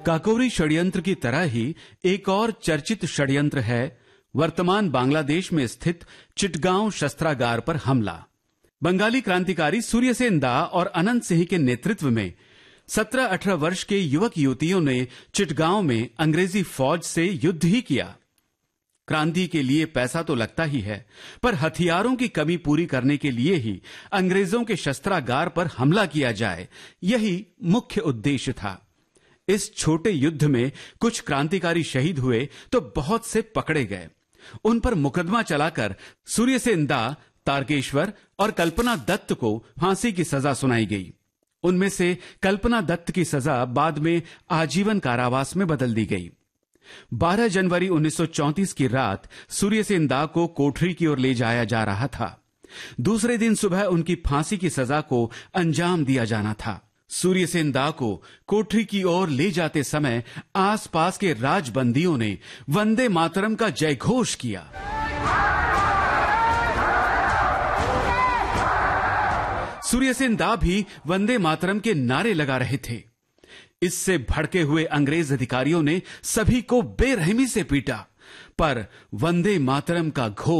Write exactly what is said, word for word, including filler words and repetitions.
काकोरी षड्यंत्र की तरह ही एक और चर्चित षड्यंत्र है वर्तमान बांग्लादेश में स्थित चिटगांव शस्त्रागार पर हमला। बंगाली क्रांतिकारी सूर्यसेन दा और अनंत सिंह के नेतृत्व में सत्रह अठारह वर्ष के युवक युवतियों ने चिटगांव में अंग्रेजी फौज से युद्ध ही किया। क्रांति के लिए पैसा तो लगता ही है, पर हथियारों की कमी पूरी करने के लिए ही अंग्रेजों के शस्त्रागार पर हमला किया जाए, यही मुख्य उद्देश्य था। इस छोटे युद्ध में कुछ क्रांतिकारी शहीद हुए तो बहुत से पकड़े गए। उन पर मुकदमा चलाकर सूर्यसेन दा, तारकेश्वर और कल्पना दत्त को फांसी की सजा सुनाई गई। उनमें से कल्पना दत्त की सजा बाद में आजीवन कारावास में बदल दी गई। बारह जनवरी उन्नीस सौ चौंतीस की रात सूर्यसेन दा को कोठरी की ओर ले जाया जा रहा था। दूसरे दिन सुबह उनकी फांसी की सजा को अंजाम दिया जाना था। सूर्यसेन दा को कोठरी की ओर ले जाते समय आसपास के राजबंदियों ने वंदे मातरम का जयघोष किया। सूर्यसेन दा भी वंदे मातरम के नारे लगा रहे थे। इससे भड़के हुए अंग्रेज अधिकारियों ने सभी को बेरहमी से पीटा, पर वंदे मातरम का घोष